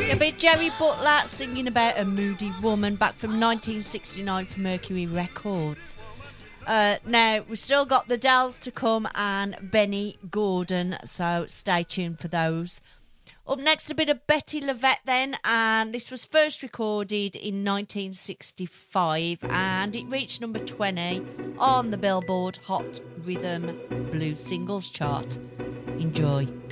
A bit Jerry Butler singing about a moody woman back from 1969 for Mercury Records. Now, we've still got the Dells to come and Benny Gordon, so stay tuned for those. Up next, a bit of Betty Lavette then, and this was first recorded in 1965 and it reached number 20 on the Billboard Hot Rhythm Blues Singles chart. Enjoy.